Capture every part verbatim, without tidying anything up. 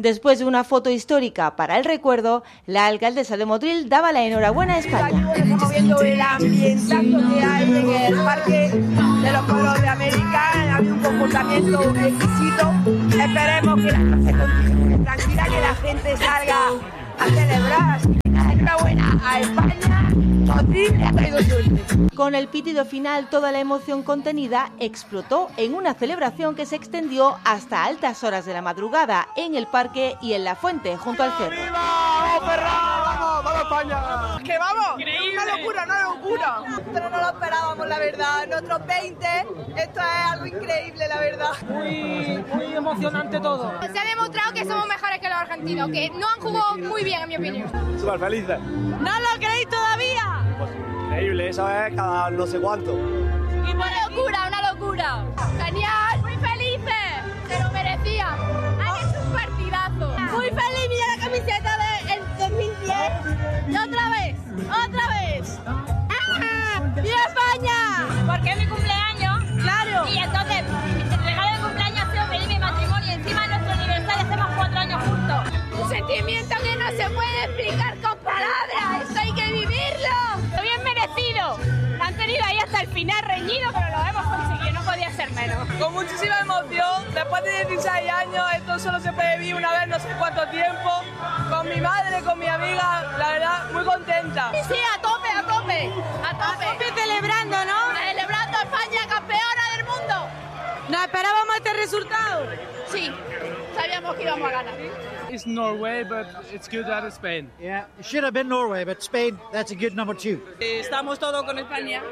Después de una foto histórica para el recuerdo, la alcaldesa de Motril daba la enhorabuena a España. Estamos viendo el ambientazo que hay en el Parque de los Pueblos de América. Hay un comportamiento exquisito. Esperemos que la gente continúe tranquila, que la gente salga a celebrar. Enhorabuena a España. Motril ha traído suerte. Con el pitido final, toda la emoción contenida explotó en una celebración que se extendió hasta altas horas de la madrugada en el parque y en la fuente junto al cerro. ¡Viva! ¡Vamos, Ferran! ¡Vamos, vamos España! ¡Que vamos! Increíble. ¡Una locura, una locura! Pero no lo esperábamos, la verdad. Nosotros veinte, esto es algo increíble, la verdad. Muy, muy emocionante todo. Se ha demostrado que somos mejores que los argentinos, que no han jugado muy bien, en mi opinión. Súper felices. ¿No lo creéis todavía? Increíble, esa vez cada no sé cuánto. Y una locura, una locura. Genial, muy felices, se lo merecían. Han hecho un partidazo. Muy feliz, mira la camiseta del dos mil diez. Y otra vez, otra vez. ¡Ah! ¡Viva España! Porque es mi cumpleaños. Claro. Y entonces, el regalo de cumpleaños ha sido pedir mi matrimonio y encima de nuestro aniversario hacemos cuatro años juntos. Un sentimiento que no se puede explicar con palabras. Esto hay que vivirlo. Bien merecido. Lo han tenido ahí hasta el final reñido, pero lo hemos conseguido. No podía ser menos. Con muchísima emoción. Después de dieciséis años, esto solo se puede vivir una vez no sé cuánto tiempo. Con mi madre, con mi amiga, la verdad, muy contenta. Sí, a tope, a tope. A tope. A tope celebrando, ¿no? Celebrando a España campeona del mundo. ¿Nos esperábamos este resultado? Sí, sabíamos que íbamos a ganar. It's Norway, but it's good that it's Spain. Yeah, it should have been Norway, but Spain, that's a good number two. Estamos todos con España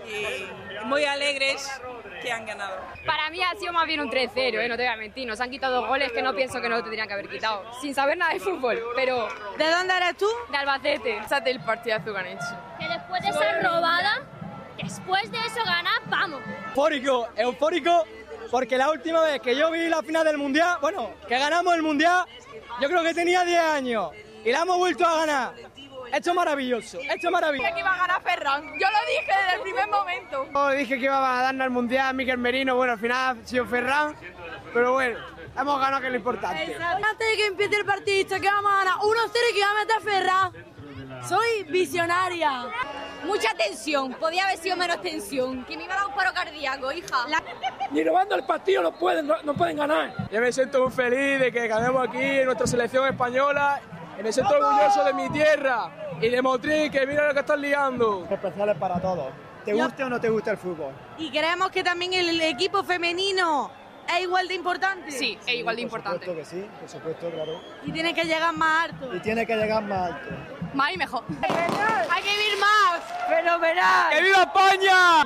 y muy alegres que han ganado. Para mí ha sido más bien un tres cero, ¿eh? No te voy a mentir. Nos han quitado dos goles que no pienso que nos tendrían que haber quitado. Sin saber nada de fútbol, pero... ¿De dónde eres tú? De Albacete. Ese el partidazo que han hecho. Que después de esa robada, después de eso ganar, vamos. Eufórico, eufórico, porque la última vez que yo vi la final del Mundial, bueno, que ganamos el Mundial, yo creo que tenía diez años y la hemos vuelto a ganar. Esto es maravilloso, esto es maravilloso. Dije que iba a ganar Ferran, yo lo dije desde el primer momento. Yo dije que iba a darnos el Mundial Mikel Merino, bueno, al final ha sido Ferran, pero bueno, hemos ganado, que es lo importante. Antes de que empiece el partido, que vamos a ganar uno cero y que va a meter Ferran. Soy visionaria. Mucha tensión, podía haber sido menos tensión. Que me iba a dar un paro cardíaco, hija. La... Ni robando el partido no pueden, no, no pueden ganar. Yo me siento muy feliz de que ganemos aquí en nuestra selección española. Y me siento orgulloso de mi tierra y de Motril, que mira lo que están liando. Especiales para todos. ¿Te guste o no te gusta el fútbol? Y creemos que también el equipo femenino es igual de importante. Sí, es igual de importante. Por supuesto que sí, por supuesto, claro. Y tiene que llegar más alto. Y tiene que llegar más alto. Más y mejor. Hay que vivir más. Fenomenal. ¡Que viva España!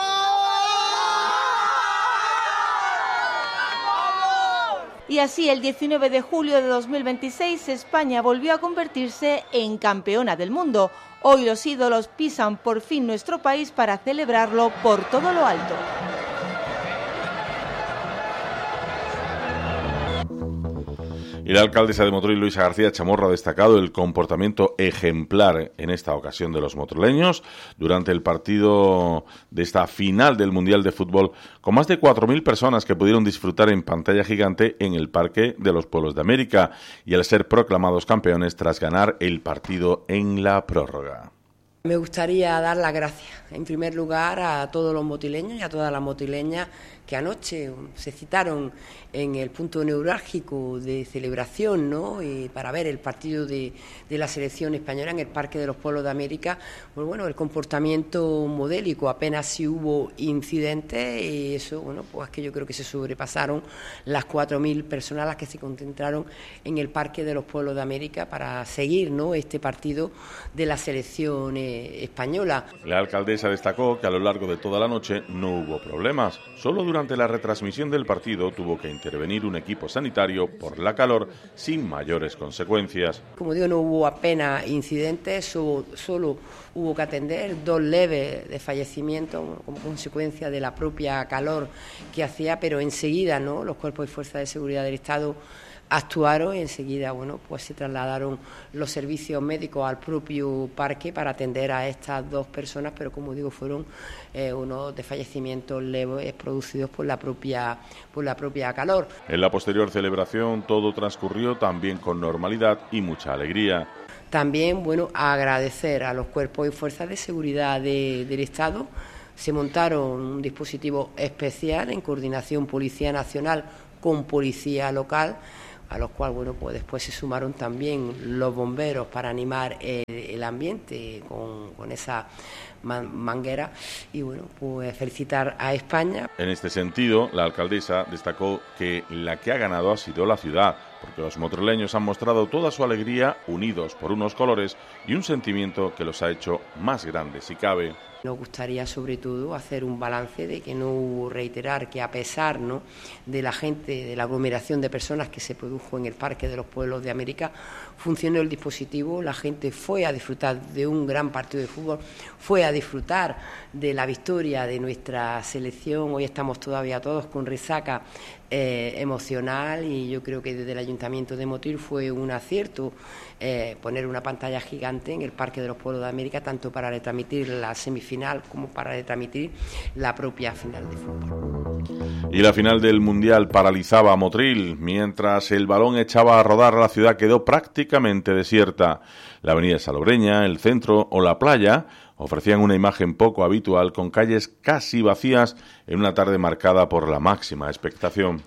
Y así, el diecinueve de julio de dos mil veintiséis, España volvió a convertirse en campeona del mundo. Hoy los ídolos pisan por fin nuestro país para celebrarlo por todo lo alto. Y la alcaldesa de Motril, Luisa García Chamorro, ha destacado el comportamiento ejemplar en esta ocasión de los motrileños durante el partido de esta final del Mundial de Fútbol, con más de cuatro mil personas que pudieron disfrutar en pantalla gigante en el Parque de los Pueblos de América y al ser proclamados campeones tras ganar el partido en la prórroga. Me gustaría dar las gracias, en primer lugar, a todos los motileños y a todas las motileñas que anoche se citaron en el punto neurálgico de celebración, ¿no?, y para ver el partido de, de la selección española en el Parque de los Pueblos de América. Pues bueno, el comportamiento modélico, apenas si hubo incidentes, y eso, bueno, pues es que yo creo que se sobrepasaron las cuatro mil personas las que se concentraron en el Parque de los Pueblos de América para seguir, ¿no?, este partido de la selección eh, española. La alcaldesa destacó que a lo largo de toda la noche no hubo problemas, solo durante la retransmisión del partido tuvo que intervenir un equipo sanitario por la calor sin mayores consecuencias. Como digo, no hubo apenas incidentes, solo, solo hubo que atender dos leves de fallecimiento como consecuencia de la propia calor que hacía, pero enseguida, ¿no?, los cuerpos y fuerzas de seguridad del Estado actuaron y enseguida, bueno, pues se trasladaron los servicios médicos al propio parque para atender a estas dos personas, pero como digo, fueron eh, unos desfallecimientos leves producidos absorbidos por la propia, por la propia calor. En la posterior celebración todo transcurrió también con normalidad y mucha alegría. También, bueno, agradecer a los cuerpos y fuerzas de seguridad de, del Estado. Se montaron un dispositivo especial en coordinación Policía Nacional con Policía Local, a los cuales, bueno, pues después se sumaron también los bomberos para animar el, el ambiente con, con esa man, manguera y, bueno, pues felicitar a España. En este sentido, la alcaldesa destacó que la que ha ganado ha sido la ciudad, porque los motrileños han mostrado toda su alegría unidos por unos colores y un sentimiento que los ha hecho más grandes si cabe. Nos gustaría sobre todo hacer un balance de que no hubo, reiterar que a pesar, ¿no?, de la gente, de la aglomeración de personas que se produjo en el Parque de los Pueblos de América, funcionó el dispositivo, la gente fue a disfrutar de un gran partido de fútbol, fue a disfrutar de la victoria de nuestra selección. Hoy estamos todavía todos con resaca eh, emocional y yo creo que desde el Ayuntamiento de Motril fue un acierto eh, poner una pantalla gigante en el Parque de los Pueblos de América, tanto para retransmitir la semifinal como para retransmitir la propia final de fútbol. Y la final del Mundial paralizaba a Motril. Mientras el balón echaba a rodar, la ciudad quedó prácticamente desierta. La avenida Salobreña, el centro o la playa ofrecían una imagen poco habitual, con calles casi vacías en una tarde marcada por la máxima expectación.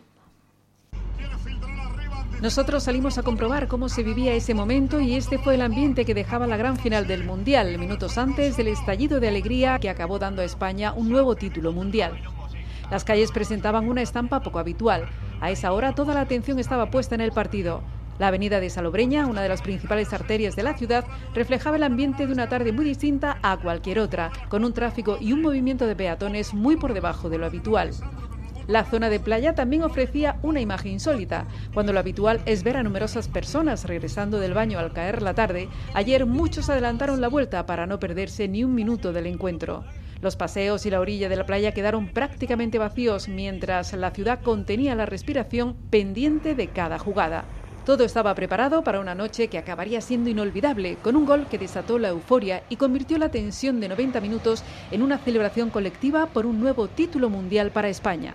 Nosotros salimos a comprobar cómo se vivía ese momento y este fue el ambiente que dejaba la gran final del Mundial, minutos antes del estallido de alegría que acabó dando a España un nuevo título mundial. Las calles presentaban una estampa poco habitual. A esa hora toda la atención estaba puesta en el partido. La avenida de Salobreña, una de las principales arterias de la ciudad, reflejaba el ambiente de una tarde muy distinta a cualquier otra, con un tráfico y un movimiento de peatones muy por debajo de lo habitual. La zona de playa también ofrecía una imagen insólita. Cuando lo habitual es ver a numerosas personas regresando del baño al caer la tarde, ayer muchos adelantaron la vuelta para no perderse ni un minuto del encuentro. Los paseos y la orilla de la playa quedaron prácticamente vacíos, mientras la ciudad contenía la respiración pendiente de cada jugada. Todo estaba preparado para una noche que acabaría siendo inolvidable, con un gol que desató la euforia y convirtió la tensión de noventa minutos en una celebración colectiva por un nuevo título mundial para España.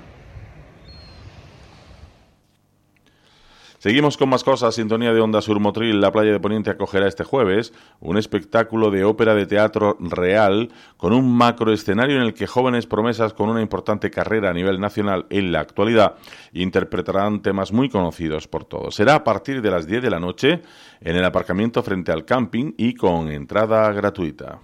Seguimos con más cosas. Sintonía de Onda Sur Motril. La playa de Poniente acogerá este jueves un espectáculo de ópera de teatro real con un macroescenario en el que jóvenes promesas con una importante carrera a nivel nacional en la actualidad interpretarán temas muy conocidos por todos. Será a partir de las diez de la noche en el aparcamiento frente al camping y con entrada gratuita.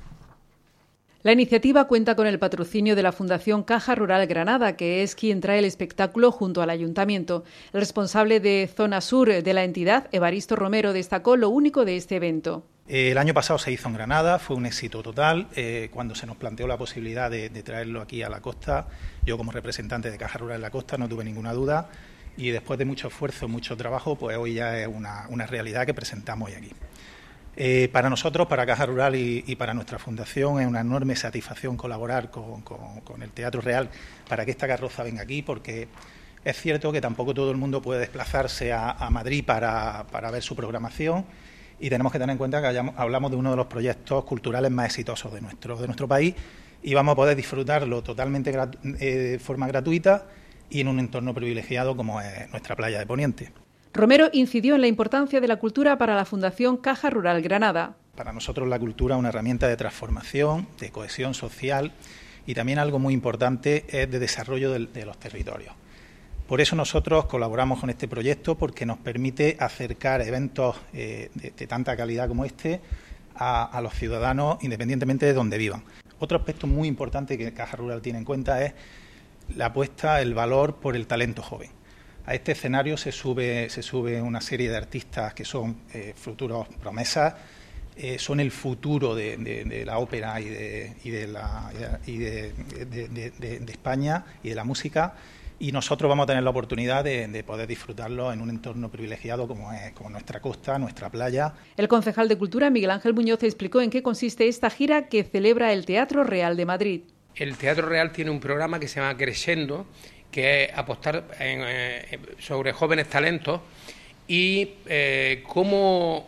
La iniciativa cuenta con el patrocinio de la Fundación Caja Rural Granada, que es quien trae el espectáculo junto al Ayuntamiento. El responsable de Zona Sur de la entidad, Evaristo Romero, destacó lo único de este evento. El año pasado se hizo en Granada, fue un éxito total. Eh, cuando se nos planteó la posibilidad de, de traerlo aquí a la costa, yo como representante de Caja Rural en la costa no tuve ninguna duda y después de mucho esfuerzo, mucho trabajo, pues hoy ya es una, una realidad que presentamos hoy aquí. Eh, para nosotros, para Caja Rural y, y para nuestra fundación, es una enorme satisfacción colaborar con, con, con el Teatro Real para que esta carroza venga aquí, porque es cierto que tampoco todo el mundo puede desplazarse a, a Madrid para, para ver su programación y tenemos que tener en cuenta que hayamos, hablamos de uno de los proyectos culturales más exitosos de nuestro, de nuestro país y vamos a poder disfrutarlo totalmente gratu- eh, de forma gratuita y en un entorno privilegiado como es nuestra playa de Poniente. Romero incidió en la importancia de la cultura para la Fundación Caja Rural Granada. Para nosotros la cultura es una herramienta de transformación, de cohesión social y también algo muy importante es de desarrollo de, de los territorios. Por eso nosotros colaboramos con este proyecto porque nos permite acercar eventos eh, de, de tanta calidad como este a, a los ciudadanos independientemente de donde vivan. Otro aspecto muy importante que Caja Rural tiene en cuenta es la apuesta, el valor por el talento joven. A este escenario se sube, se sube una serie de artistas que son eh, futuros promesas, eh, son el futuro de, de, de la ópera y, de, y, de, la, y de, de, de, de, de España y de la música, y nosotros vamos a tener la oportunidad de, de poder disfrutarlo en un entorno privilegiado como es como nuestra costa, nuestra playa. El concejal de Cultura, Miguel Ángel Muñoz, explicó en qué consiste esta gira que celebra el Teatro Real de Madrid. El Teatro Real tiene un programa que se llama Crescendo, que es apostar en, eh, sobre jóvenes talentos y eh, cómo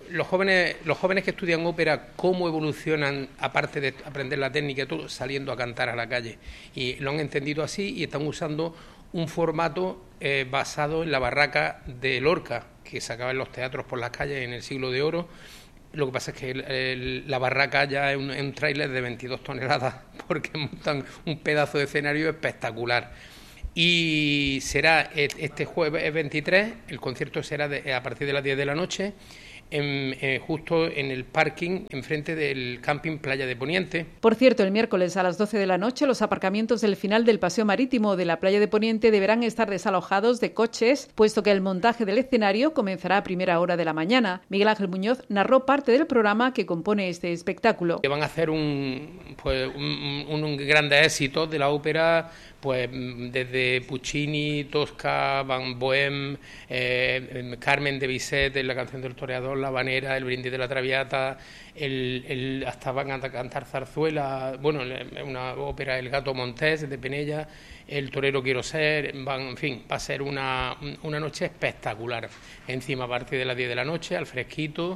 los jóvenes, los jóvenes que estudian ópera, cómo evolucionan, aparte de aprender la técnica y todo, saliendo a cantar a la calle. Y lo han entendido así y están usando un formato eh, basado en la barraca de Lorca, que sacaba en los teatros por las calles en el siglo de oro. Lo que pasa es que el, el, la barraca ya es un, un tráiler de veintidós toneladas, porque montan un pedazo de escenario espectacular. Y será este jueves veintitrés, el concierto será de, a partir de las diez de la noche, En, eh, justo en el parking enfrente del camping Playa de Poniente. Por cierto, el miércoles a las doce de la noche los aparcamientos del final del paseo marítimo de la Playa de Poniente deberán estar desalojados de coches, puesto que el montaje del escenario comenzará a primera hora de la mañana. Miguel Ángel Muñoz narró parte del programa que compone este espectáculo. Van a hacer un, pues, un, un, un grandes éxitos de la ópera, pues desde Puccini, Tosca, Van Bohem, eh, Carmen de Bizet en la canción del toreador, La Habanera, El brindis de la Traviata, el, el, hasta van a cantar zarzuela, bueno, una ópera El gato Montés de Penella, El torero quiero ser, van, en fin, va a ser una, una noche espectacular. Encima a partir de las diez de la noche, al fresquito.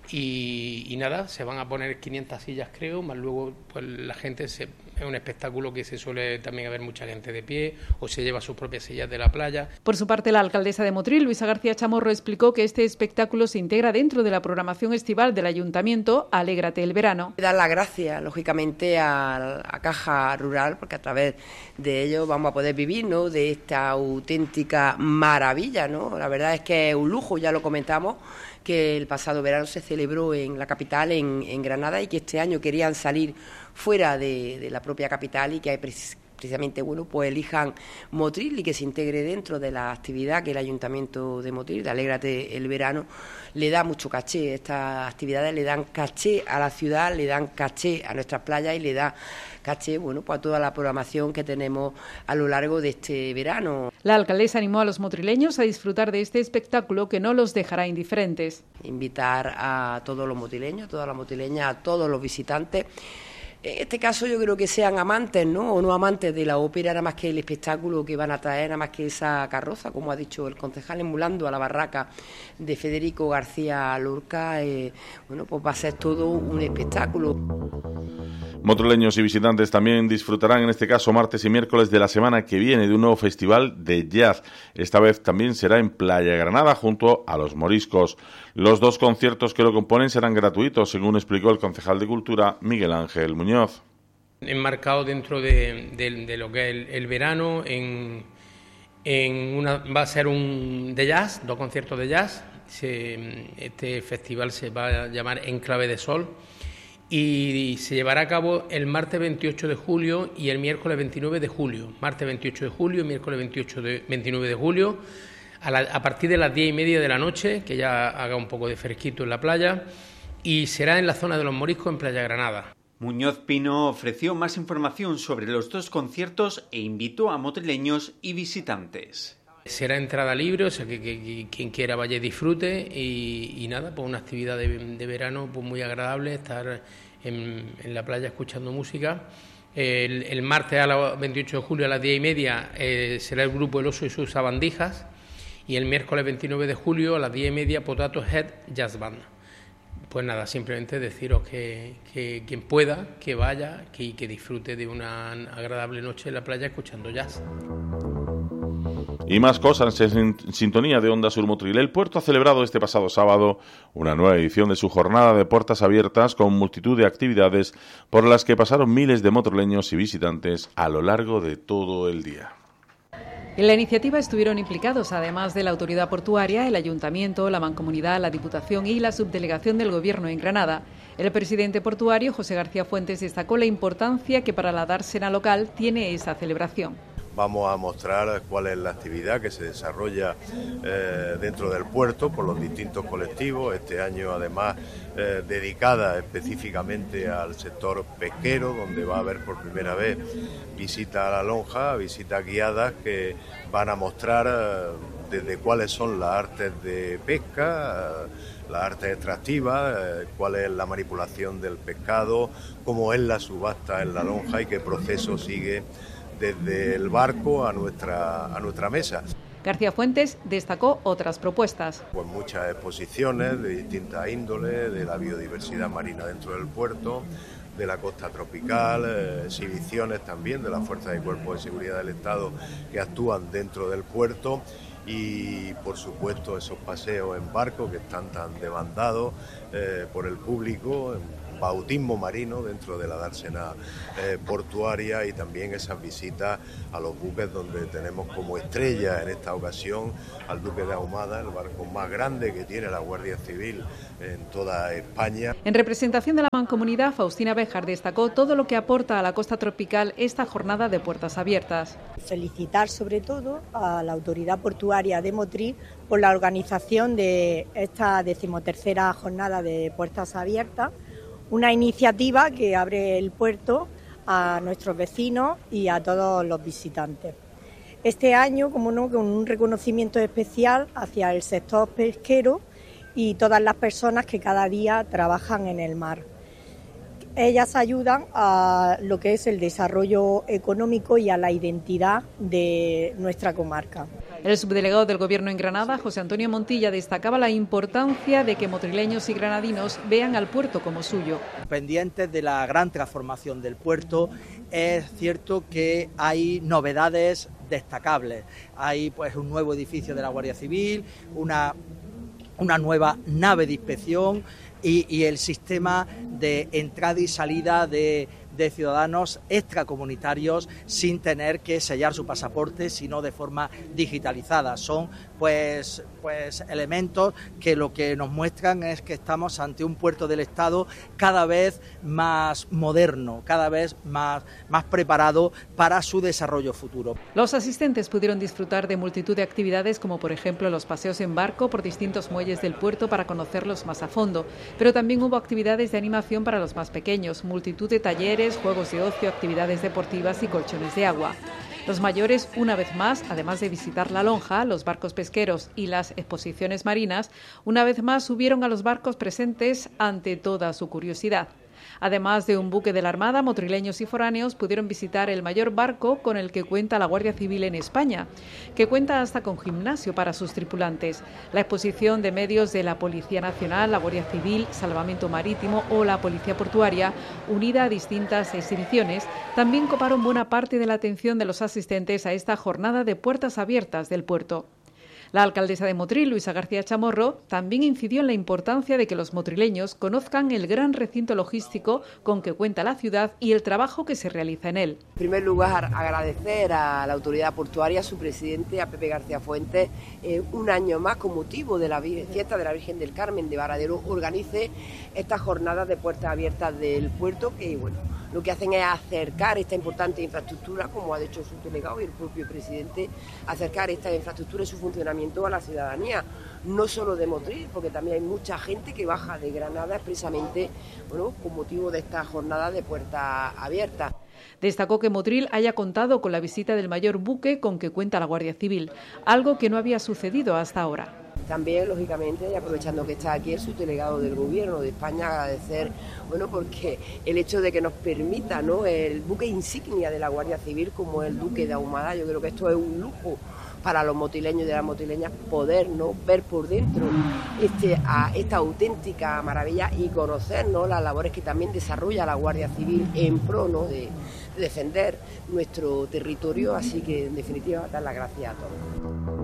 Y, y nada, se van a poner quinientas sillas, creo, más luego pues la gente, se, es un espectáculo que se suele también haber mucha gente de pie o se lleva sus propias sillas de la playa. Por su parte, la alcaldesa de Motril, Luisa García Chamorro, explicó que este espectáculo se integra dentro de la programación estival del Ayuntamiento Alégrate el verano. Dar las gracias, lógicamente, a, a Caja Rural, porque a través de ello vamos a poder vivir, ¿no?, de esta auténtica maravilla, ¿no? La verdad es que es un lujo, ya lo comentamos, que el pasado verano se celebró en la capital, en, en Granada, y que este año querían salir fuera de, de la propia capital y que hay precisamente, bueno, pues elijan Motril y que se integre dentro de la actividad que el Ayuntamiento de Motril, de Alégrate el verano, le da mucho caché. Estas actividades le dan caché a la ciudad, le dan caché a nuestras playas y le da caché, bueno, pues a toda la programación que tenemos a lo largo de este verano. La alcaldesa animó a los motrileños a disfrutar de este espectáculo que no los dejará indiferentes. Invitar a todos los motrileños, a todas las motrileñas, a todos los visitantes. En este caso yo creo que sean amantes, ¿no?, o no amantes de la ópera, nada más que el espectáculo que van a traer, nada más que esa carroza, como ha dicho el concejal, emulando a la barraca de Federico García Lorca, eh, bueno, pues va a ser todo un espectáculo. Motroleños y visitantes también disfrutarán, en este caso martes y miércoles de la semana que viene, de un nuevo festival de jazz. Esta vez también será en Playa Granada, junto a Los Moriscos. Los dos conciertos que lo componen serán gratuitos, según explicó el concejal de Cultura, Miguel Ángel Muñoz. Enmarcado dentro de, de, de lo que es el, el verano, en, en una, va a ser un de jazz, dos conciertos de jazz. Se, este festival se va a llamar Enclave de Sol y se llevará a cabo el martes veintiocho de julio y el miércoles veintinueve de julio. Martes veintiocho de julio y miércoles veintiocho de, veintinueve de julio, a, la, a partir de las diez y media de la noche, que ya haga un poco de fresquito en la playa, y será en la zona de Los Moriscos, en Playa Granada. Muñoz Pino ofreció más información sobre los dos conciertos e invitó a motrileños y visitantes. Será entrada libre, o sea que, que, que quien quiera vaya y disfrute, y, y nada, pues una actividad de, de verano pues muy agradable, estar en, en la playa escuchando música. El, el martes a la veintiocho de julio a las diez y media eh, será el grupo El Oso y sus Sabandijas, y el miércoles veintinueve de julio a las diez y media Potato Head Jazz Band. Pues nada, simplemente deciros que, que quien pueda, que vaya, que, que disfrute de una agradable noche en la playa escuchando jazz. Y más cosas en sintonía de Onda Sur Motril. El puerto ha celebrado este pasado sábado una nueva edición de su jornada de puertas abiertas con multitud de actividades por las que pasaron miles de motrileños y visitantes a lo largo de todo el día. En la iniciativa estuvieron implicados, además de la autoridad portuaria, el Ayuntamiento, la Mancomunidad, la Diputación y la Subdelegación del Gobierno en Granada. El presidente portuario, José García Fuentes, destacó la importancia que para la dársena local tiene esa celebración. Vamos a mostrar cuál es la actividad que se desarrolla eh, dentro del puerto por los distintos colectivos, este año además eh, dedicada específicamente al sector pesquero, donde va a haber por primera vez visita a la lonja, visitas guiadas que van a mostrar eh, desde cuáles son las artes de pesca, eh, las artes extractivas, eh, cuál es la manipulación del pescado, cómo es la subasta en la lonja y qué proceso sigue desde el barco a nuestra, a nuestra mesa. García Fuentes destacó otras propuestas. Pues muchas exposiciones de distintas índoles, de la biodiversidad marina dentro del puerto, de la costa tropical, eh, exhibiciones también de las fuerzas y cuerpos de seguridad del Estado que actúan dentro del puerto y, por supuesto, esos paseos en barco que están tan demandados eh, por el público, bautismo marino dentro de la dársena eh, portuaria y también esas visitas a los buques donde tenemos como estrella en esta ocasión al Duque de Ahumada, el barco más grande que tiene la Guardia Civil en toda España. En representación de la Mancomunidad, Faustina Béjar destacó todo lo que aporta a la costa tropical esta jornada de puertas abiertas. Felicitar sobre todo a la Autoridad Portuaria de Motril por la organización de esta decimotercera jornada de puertas abiertas, una iniciativa que abre el puerto a nuestros vecinos y a todos los visitantes. Este año, como no, con un reconocimiento especial hacia el sector pesquero y todas las personas que cada día trabajan en el mar. Ellas ayudan a lo que es el desarrollo económico y a la identidad de nuestra comarca. El subdelegado del Gobierno en Granada, José Antonio Montilla, destacaba la importancia de que motrileños y granadinos vean al puerto como suyo. Pendientes de la gran transformación del puerto, es cierto que hay novedades destacables. Hay pues un nuevo edificio de la Guardia Civil, una, una nueva nave de inspección y, y el sistema de entrada y salida de, de ciudadanos extracomunitarios sin tener que sellar su pasaporte, sino de forma digitalizada. Son pues, pues elementos que lo que nos muestran es que estamos ante un puerto del Estado cada vez más moderno, cada vez más, más preparado para su desarrollo futuro. Los asistentes pudieron disfrutar de multitud de actividades, como por ejemplo los paseos en barco por distintos muelles del puerto para conocerlos más a fondo, pero también hubo actividades de animación para los más pequeños, multitud de talleres, juegos de ocio, actividades deportivas y colchones de agua. Los mayores, una vez más, además de visitar la lonja, los barcos pesqueros y las exposiciones marinas, una vez más subieron a los barcos presentes ante toda su curiosidad. Además de un buque de la Armada, motrileños y foráneos pudieron visitar el mayor barco con el que cuenta la Guardia Civil en España, que cuenta hasta con gimnasio para sus tripulantes. La exposición de medios de la Policía Nacional, la Guardia Civil, Salvamento Marítimo o la Policía Portuaria, unida a distintas exhibiciones, también coparon buena parte de la atención de los asistentes a esta jornada de puertas abiertas del puerto. La alcaldesa de Motril, Luisa García Chamorro, también incidió en la importancia de que los motrileños conozcan el gran recinto logístico con que cuenta la ciudad y el trabajo que se realiza en él. En primer lugar, agradecer a la autoridad portuaria, a su presidente, a Pepe García Fuentes, eh, un año más con motivo de la fiesta de la Virgen del Carmen de Varadero, organice esta jornada de puertas abiertas del puerto que, bueno, lo que hacen es acercar esta importante infraestructura, como ha dicho su delegado y el propio presidente, acercar esta infraestructura y su funcionamiento a la ciudadanía, no solo de Motril, porque también hay mucha gente que baja de Granada expresamente, bueno, con motivo de esta jornada de puertas abiertas. Destacó que Motril haya contado con la visita del mayor buque con que cuenta la Guardia Civil, algo que no había sucedido hasta ahora. También, lógicamente, y aprovechando que está aquí el subdelegado del Gobierno de España, agradecer, bueno, porque el hecho de que nos permita, ¿no?, el buque insignia de la Guardia Civil como el Duque de Ahumada, yo creo que esto es un lujo para los motileños y de las motileñas poder, ¿no?, ver por dentro este, a esta auténtica maravilla y conocer, ¿no?, las labores que también desarrolla la Guardia Civil en pro, ¿no?, de, de defender nuestro territorio. Así que, en definitiva, dar las gracias a todos.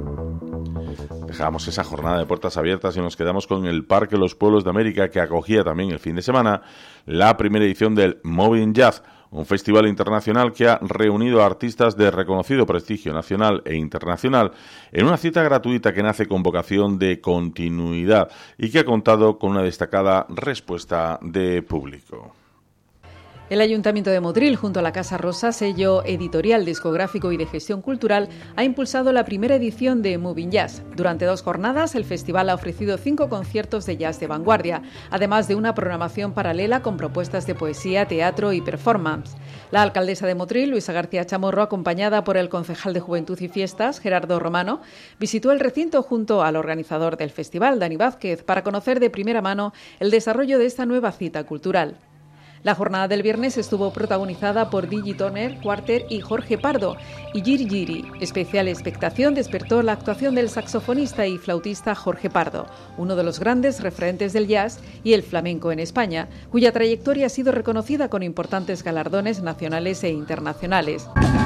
Dejamos esa jornada de puertas abiertas y nos quedamos con el Parque Los Pueblos de América, que acogía también el fin de semana la primera edición del Moving Jazz, un festival internacional que ha reunido a artistas de reconocido prestigio nacional e internacional en una cita gratuita que nace con vocación de continuidad y que ha contado con una destacada respuesta de público. El Ayuntamiento de Motril, junto a la Casa Rosa, sello editorial, discográfico y de gestión cultural, ha impulsado la primera edición de Moving Jazz. Durante dos jornadas, el festival ha ofrecido cinco conciertos de jazz de vanguardia, además de una programación paralela con propuestas de poesía, teatro y performance. La alcaldesa de Motril, Luisa García Chamorro, acompañada por el concejal de Juventud y Fiestas, Gerardo Romano, visitó el recinto junto al organizador del festival, Dani Vázquez, para conocer de primera mano el desarrollo de esta nueva cita cultural. La jornada del viernes estuvo protagonizada por Digi Toner, Quarter y Jorge Pardo, y Giri Giri. Especial expectación despertó la actuación del saxofonista y flautista Jorge Pardo, uno de los grandes referentes del jazz y el flamenco en España, cuya trayectoria ha sido reconocida con importantes galardones nacionales e internacionales.